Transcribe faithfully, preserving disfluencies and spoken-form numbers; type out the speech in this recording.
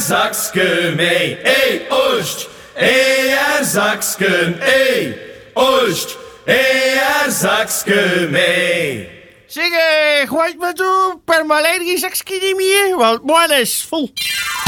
Zakskemee, ei ost, ei Zakskemee, ei ost, ei Zakskemee. Zeg, uh, hoe heet me toe? Per mijn allergisch, ik ken niet meer. Want mijn is vol.